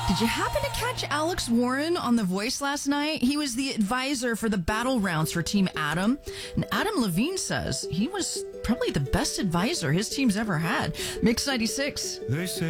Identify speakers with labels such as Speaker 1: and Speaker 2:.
Speaker 1: Did you happen to catch Alex Warren on The Voice last night? He was the advisor for the battle rounds for Team Adam. And Adam Levine says he was probably the best advisor his team's ever had. Mix 96.
Speaker 2: They say